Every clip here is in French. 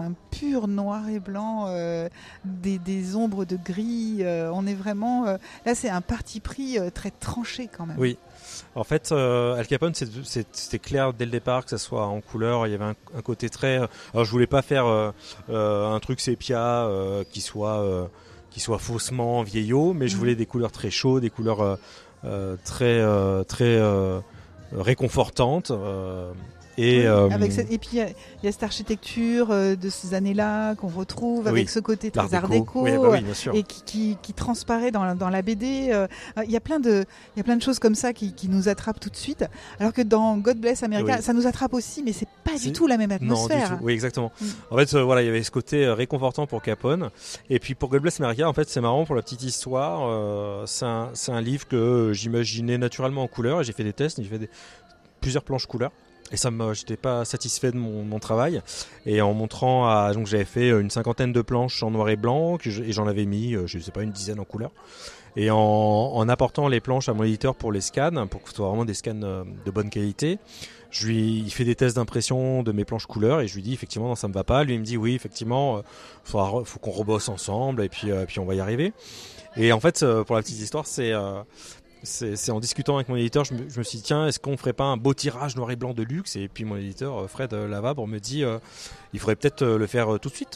un pur noir et blanc, des ombres de gris. On est vraiment là, c'est un parti pris très tranché quand même. Oui. En fait, Al Capone, c'était clair dès le départ que ça soit en couleur. Il y avait un côté très. Alors, je voulais pas faire un truc sépia qui soit faussement vieillot, mais je voulais des couleurs très chaudes, des couleurs très réconfortantes. Et puis il y a cette architecture de ces années-là qu'on retrouve avec ce côté très art déco, bien sûr. Et qui transparaît dans la BD. Il y a plein de choses comme ça qui nous attrapent tout de suite, alors que dans God Bless America, ça nous attrape aussi, mais c'est pas du tout la même atmosphère. Non, du tout. Oui, exactement. En fait, il y avait ce côté réconfortant pour Capone, et puis pour God Bless America, en fait, c'est marrant pour la petite histoire. C'est un livre que j'imaginais naturellement en couleur, et j'ai fait des tests, j'ai fait plusieurs planches couleurs. Et j'étais pas satisfait de mon travail. Et en montrant donc j'avais fait une 50aine de planches en noir et blanc, et j'en avais mis, je sais pas, une dizaine en couleur. Et en apportant les planches à mon éditeur pour les scans, pour que ce soit vraiment des scans de bonne qualité, il fait des tests d'impression de mes planches couleurs, et je lui dis effectivement non, ça me va pas. Lui il me dit oui, effectivement, faut qu'on rebosse ensemble, et puis on va y arriver. Et en fait, pour la petite histoire, c'est en discutant avec mon éditeur, je me suis dit tiens, est-ce qu'on ferait pas un beau tirage noir et blanc de luxe? Et puis mon éditeur Fred Lavabre me dit il faudrait peut-être le faire tout de suite,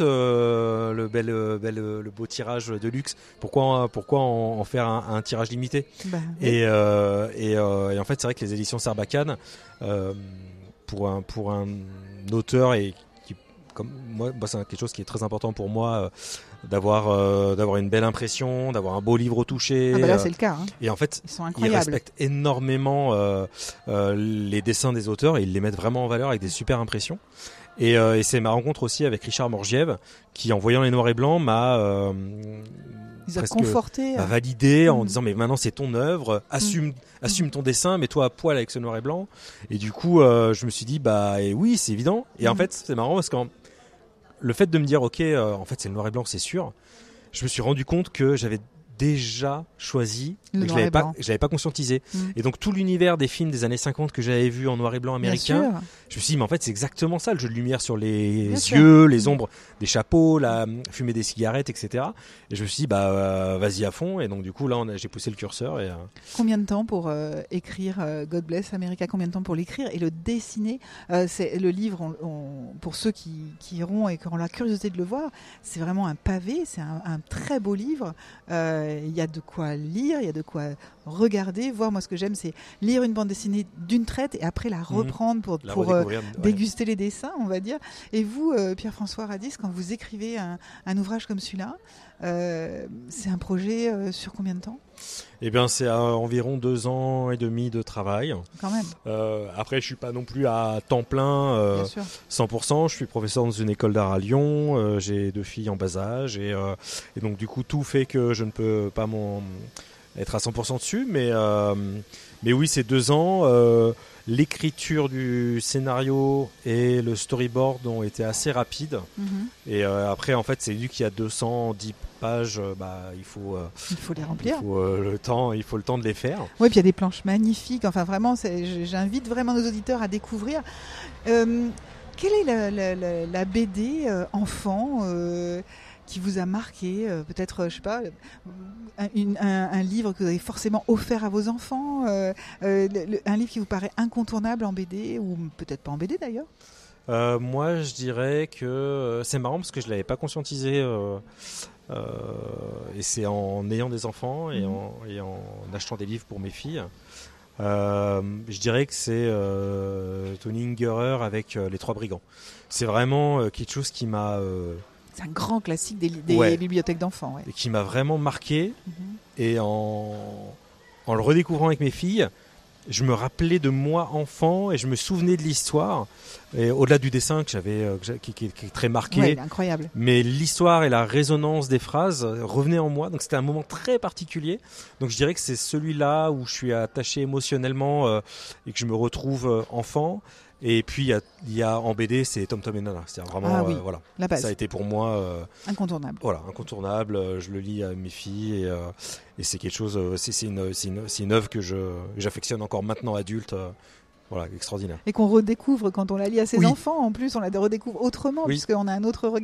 le beau tirage de luxe. Pourquoi en faire un tirage limité? Et en fait c'est vrai que les éditions Sarbacane, pour un auteur, et qui, comme moi, c'est quelque chose qui est très important pour moi, d'avoir une belle impression, d'avoir un beau livre au toucher. Là c'est le cas. Et en fait, ils sont incroyables. Ils respectent énormément les dessins des auteurs, et ils les mettent vraiment en valeur avec des super impressions. Et c'est ma rencontre aussi avec Richard Morgiev, qui en voyant les noirs et blancs m'a conforté, m'a validé en disant mais maintenant c'est ton œuvre, assume ton dessin, mets-toi à poil avec ce noir et blanc. Et du coup je me suis dit oui, c'est évident. Et en fait c'est marrant parce que le fait de me dire ok, en fait c'est le noir et blanc, c'est sûr, je me suis rendu compte que j'avais déjà choisi, mais que je l'avais pas conscientisé. Et donc tout l'univers des films des années 50 que j'avais vu en noir et blanc américain, je me suis dit mais en fait c'est exactement ça, le jeu de lumière sur les yeux, les ombres des chapeaux, la fumée des cigarettes, etc. Et je me suis dit vas-y à fond. Et donc du coup là j'ai poussé le curseur. Et combien de temps pour écrire God Bless America? Combien de temps pour l'écrire et le dessiner? C'est le livre, pour ceux qui iront et qui auront la curiosité de le voir, c'est vraiment un pavé, c'est un très beau livre. Il y a de quoi lire, il y a de quoi regarder, voir. Moi ce que j'aime c'est lire une bande dessinée d'une traite et après la reprendre pour déguster les dessins, on va dire. Et vous, Pierre-François Radis, quand vous écrivez un ouvrage comme celui-là, c'est un projet sur combien de temps? Eh bien c'est à environ 2 ans et demi de travail. Quand même. Après je suis pas non plus à temps plein 100%. Je suis professeur dans une école d'art à Lyon, j'ai 2 filles en bas âge, et donc du coup tout fait que je ne peux pas être à 100% dessus, mais oui, c'est 2 ans. L'écriture du scénario et le storyboard ont été assez rapides. Et après, en fait, c'est vu qu'il y a 210 pages, il faut les remplir. Il faut le temps de les faire. Oui, puis il y a des planches magnifiques. Enfin, vraiment, j'invite vraiment nos auditeurs à découvrir. Quelle est la BD enfant qui vous a marqué, peut-être, je sais pas, un livre que vous avez forcément offert à vos enfants, un livre qui vous paraît incontournable en BD, ou peut-être pas en BD d'ailleurs? Moi, je dirais que c'est marrant parce que je l'avais pas conscientisé, et c'est en ayant des enfants et en achetant des livres pour mes filles. Je dirais que c'est Tony Ungerer avec Les Trois Brigands. C'est vraiment quelque chose qui m'a... C'est un grand classique des bibliothèques d'enfants. Et qui m'a vraiment marqué. Et en le redécouvrant avec mes filles, je me rappelais de moi enfant et je me souvenais de l'histoire. Et au-delà du dessin qui est très marqué, ouais, incroyable. Mais l'histoire et la résonance des phrases revenaient en moi. Donc c'était un moment très particulier. Donc je dirais que c'est celui-là où je suis attaché émotionnellement et que je me retrouve enfant. Et puis il y a en BD, c'est Tom Tom et Nana. C'est vraiment voilà. La base. Ça a été pour moi incontournable. Voilà, incontournable. Je le lis à mes filles et c'est quelque chose. C'est une œuvre que j'affectionne encore maintenant adulte. Voilà, extraordinaire. Et qu'on redécouvre quand on la lit à ses Oui. enfants. En plus, on la redécouvre autrement, Oui. puisqu'on a un autre regard